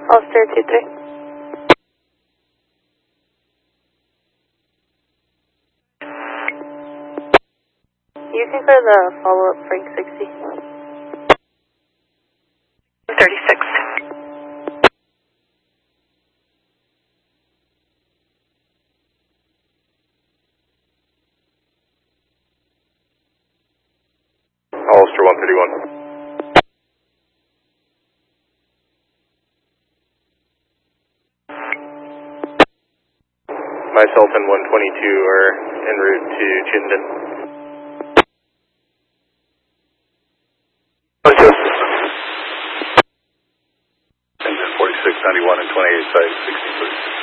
Ulster 23. You can clear the follow-up Frank 60. 36. Ulster 131. Myself and 122 are en route to Chittenden. Engine 4691 and 28 side 60 please.